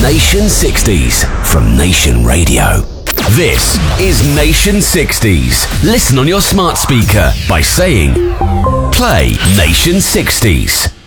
Nation 60s from Nation Radio. This is Nation 60s. Listen on your smart speaker by saying, play Nation 60s.